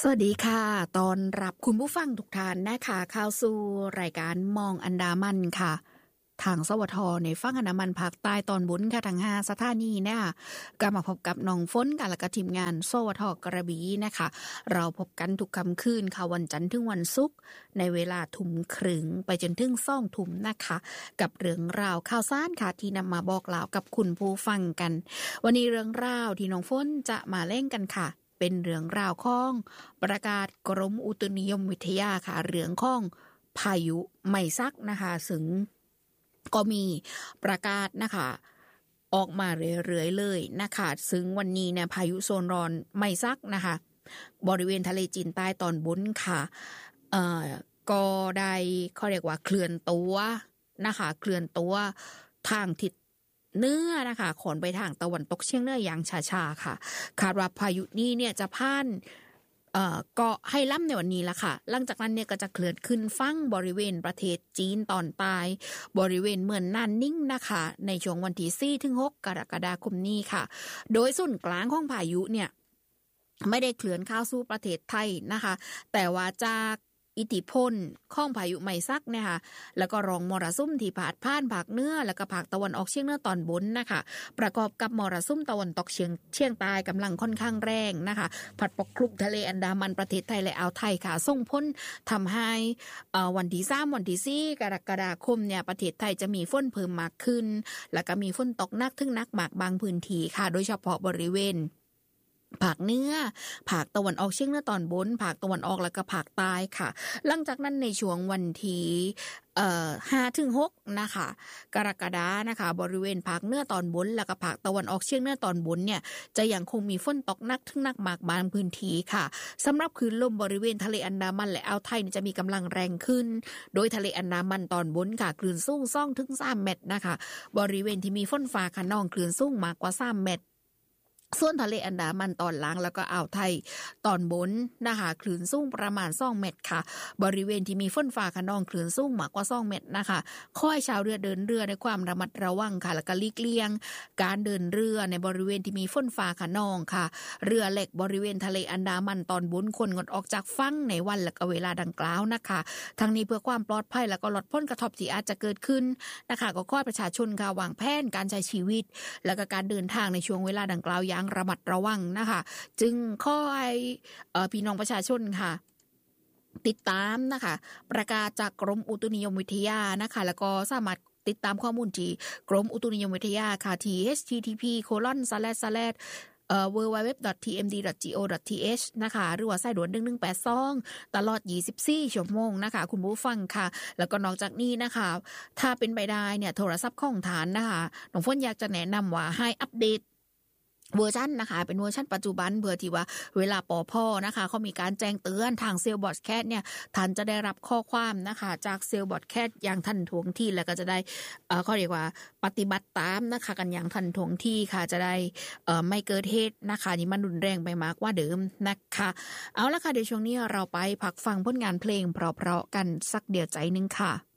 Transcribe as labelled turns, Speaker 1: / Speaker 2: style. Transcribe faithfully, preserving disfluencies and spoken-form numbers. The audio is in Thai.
Speaker 1: สวัสดีค่ะตอนรับคุณผู้ฟังทุกท่านนะคะเข้าสู่รายการมองอันดามันค่ะทางสวทในฝั่งอันดามันภาคใต้ตอนบนค่ะทางห้าสถานีนะคะก็มาพบกับน้องฝนกันและก็ทีมงานสวทกระบี่นะคะเราพบกันทุกค่ำคืนค่ะวันจันทร์ถึงวันศุกร์ในเวลาทุ่มครึ่งไปจนถึงสองทุ่มนะคะกับเรื่องราวข่าวสารค่ะที่นำมาบอกเล่ากับคุณผู้ฟังกันวันนี้เรื่องราวที่น้องฝนจะมาเล่นกันค่ะเป็นเรื่องราวของประกาศกรมอุตุนิยมวิทยาค่ะเรื่องของพายุไมซักนะคะซึ่งก็มีประกาศนะคะออกมาเรื่อยๆเลยนะคะซึ่งวันนี้เนี่ยพายุโซนร้อนไมซักนะคะบริเวณทะเลจีนใต้ตอนบนค่ะเอ่อก็ได้เขาเรียกว่าเคลื่อนตัวนะคะเคลื่อนตัวทางทิศเนื้อนะคะขนไปทางตะวันตกเฉียงเหนืออย่างช้าๆค่ะคาดว่าพายุนี้เนี่ยจะผ่านเอ่อเกาะไฮลัมในวันนี้ละค่ะหลังจากนั้นเนี่ยก็จะเคลื่อนขึ้นฝั่งบริเวณประเทศจีนตอนใต้บริเวณเมืองนานนิ่งนะคะในช่วงวันที่สี่ถึงหกกรกฎาคมนี้ค่ะโดยศูนย์กลางของพายุเนี่ยไม่ได้เคลื่อนเข้าสู่ประเทศไทยนะคะแต่ว่าจากอิทธิพลของพายุไมซักเนี่ยค่ะแล้วก็รองมรสุมที่พาดผ่านภาคเหนือแล้วก็ภาคตะวันออกเฉียงเหนือตอนบนนะคะประกอบกับมรสุมตะวันตกเฉียงเฉียงใต้กำลังค่อนข้างแรงนะคะพัดปกคลุมทะเลอันดามันประเทศไทยและอ่าวไทยค่ะส่งผลทำให้วันที่สามวันที่สี่กรกฎาคมเนี่ยประเทศไทยจะมีฝนเพิ่มมากขึ้นแล้วก็มีฝนตกหนักถึงหนักมากบางพื้นที่ค่ะโดยเฉพาะบริเวณภาคเหนือภาคตะวันออกเฉียงเหนือตอนบนภาคตะวันออกแล้วก็ภาคใต้ค่ะหลังจากนั้นในช่วงวันที่เอ่อห้าถึงหกนะคะกรกฎานะคะบริเวณภาคเหนือตอนบนแล้วก็ภาคตะวันออกเฉียงเหนือตอนบนเนี่ยจะยังคงมีฝนตกหนักถึงหนักมากบางพื้นที่ค่ะสำหรับคลื่นลมบริเวณทะเลอันดามันและอ่าวไทยจะมีกำลังแรงขึ้นโดยทะเลอันดามันตอนบนค่ะคลื่นสูงสองถึงสามเมตรนะคะบริเวณที่มีฝนฟ้าคะนองคลื่นสูงมากกว่าสามเมตรส่วนทะเลอันดามันตอนล่างแล้วก็อ่าวไทยตอนบนนะคะคลื่นสูงประมาณสองเมตรค่ะบริเวณที่มีฝนฟ้าคะนองคลื่นสูงมากกว่าสองเมตรนะคะขอให้ชาวเรือเดินเรือในความระมัดระวังค่ะแล้วก็หลีกเลี่ยงการเดินเรือในบริเวณที่มีฝนฟ้าคะนองค่ะเรือเล็กบริเวณทะเลอันดามันตอนบนคนงดออกจากฝั่งในวันและก็เวลาดังกล่าวนะคะทั้งนี้เพื่อความปลอดภัยและก็ลดผลกระทบที่อาจจะเกิดขึ้นนะคะก็ขอให้ประชาชนค่ะวางแผนการใช้ชีวิตและก็การเดินทางในช่วงเวลาดังกล่าวอย่างระมัดระวังนะคะจึงขอให้พี่น้องประชาชนค่ะติดตามนะคะประกาศจากกรมอุตุนิยมวิทยานะคะแล้วก็สามารถติดตามข้อมูลที่กรมอุตุนิยมวิทยาค่ะที่ เอช ที ที พี โคลอน สแลช สแลช เอ่อ ดับเบิลยู ดับเบิลยู ดับเบิลยู ดอท ที เอ็ม ดี ดอท จี โอ ดอท ที เอช นะคะหรือว่าสายด่วนหนึ่งหนึ่งแปดสองตลอดยี่สิบสี่ชั่วโมงนะคะคุณผู้ฟังค่ะแล้วก็นอกจากนี้นะคะถ้าเป็นไปได้เนี่ยโทรศัพท์ของฐานนะคะน้องฝนอยากจะแนะนำว่าให้อัปเดตเวอร์ชันนะคะเป็นเวอร์ชันปัจจุบันเพื่อที่ว่าเวลาปอพ่อนะคะเขามีการแจ้งเตือนทางเซลล์บอทแคสเนี่ยท่านจะได้รับข้อความนะคะจากเซลล์บอทแคสอย่างทันท่วงทีแล้วก็จะได้เอ่อเขาเรียกว่าปฏิบัติตามนะคะกันอย่างทันท่วงทีค่ะจะได้เอ่อไม่เกิดเหตุนะคะนี่มันรุนแรงไปมากกว่าเดิมนะคะเอาละค่ะเดี๋ยวช่วงนี้เราไปพักฟังผลงานเพลงเพราะๆกันสักเดียวใจนึงค่ะ